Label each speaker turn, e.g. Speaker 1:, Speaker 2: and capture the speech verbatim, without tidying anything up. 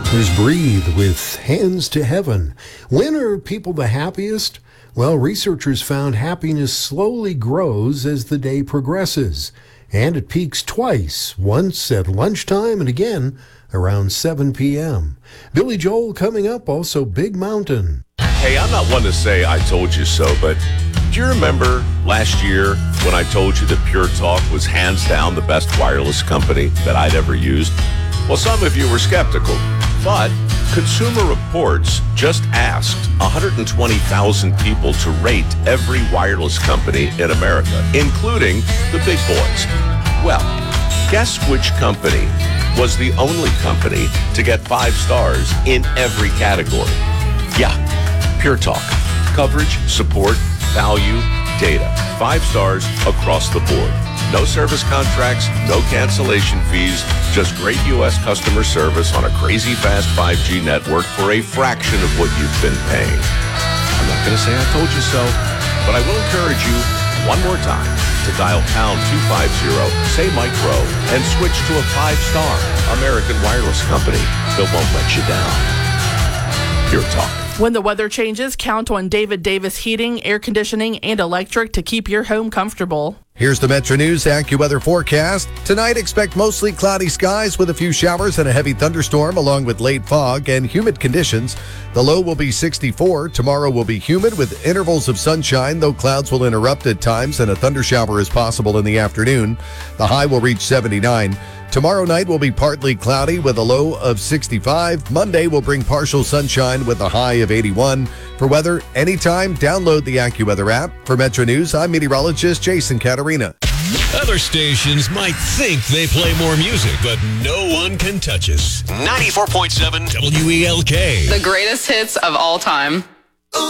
Speaker 1: There's Breathe with Hands to Heaven. When are people the happiest? Well, researchers found happiness slowly grows as the day progresses, and it peaks twice, once at lunchtime and again around seven p.m. Billy Joel coming up, also Big Mountain.
Speaker 2: Hey, I'm not one to say I told you so, but do you remember last year when I told you that Pure Talk was hands down the best wireless company that I'd ever used? Well, some of you were skeptical. But Consumer Reports just asked one hundred twenty thousand people to rate every wireless company in America, including the big boys. Well, guess which company was the only company to get five stars in every category? Yeah, Pure Talk. Coverage, support, value, data. Five stars across the board. No service contracts, no cancellation fees, just great U S customer service on a crazy fast five G network for a fraction of what you've been paying. I'm not going to say I told you so, but I will encourage you one more time to dial pound two fifty, say micro, and switch to a five-star American wireless company that won't let you down. Pure Talk.
Speaker 3: When the weather changes, count on David Davis Heating, Air Conditioning, and Electric to keep your home comfortable.
Speaker 4: Here's the Metro News AccuWeather forecast. Tonight, expect mostly cloudy skies with a few showers and a heavy thunderstorm along with late fog and humid conditions. The low will be sixty-four. Tomorrow will be humid with intervals of sunshine, though clouds will interrupt at times and a thundershower is possible in the afternoon. The high will reach seventy-nine. Tomorrow night will be partly cloudy with a low of sixty-five. Monday will bring partial sunshine with a high of eighty-one. For weather, anytime, download the AccuWeather app. For Metro News, I'm meteorologist Jason Caterina.
Speaker 5: Other stations might think they play more music, but no one can touch us. ninety-four point seven W E L K.
Speaker 6: The greatest hits of all time.